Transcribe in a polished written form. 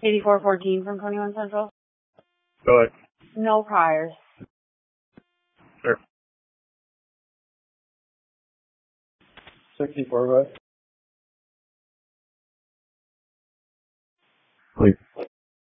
8414 from 21 Central. Go ahead. No priors. Sure. 64, go ahead. Please.